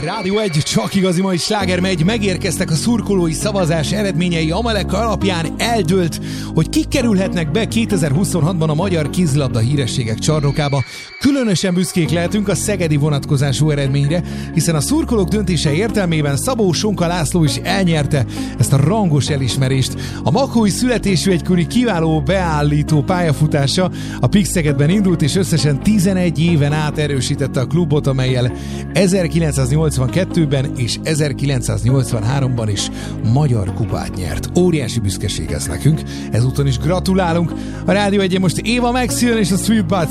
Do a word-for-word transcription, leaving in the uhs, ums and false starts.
Rádió egy, csak igazi mai sláger megy, megérkeztek a szurkolói szavazás eredményei, amelek alapján eldőlt, hogy kik kerülhetnek be kétezer-huszonhatban a magyar kézilabda hírességek csarnokába. Különösen büszkék lehetünk a szegedi vonatkozású eredményre, hiszen a szurkolók döntése értelmében Szabó Sonka László is elnyerte ezt a rangos elismerést. A makói születésű egykori kiváló beállító pályafutása a Pix-Szegedben indult, és összesen tizenegy éven át erősítette a klubot, amellyel ezerkilencszáznyolcvankettőben és ezerkilencszáznyolcvanháromban is magyar kupát nyert. Óriási büszkeség ez nekünk, ezúton is gratulálunk. A Rádió egyen most Éva Max jön, és a Sweet Buds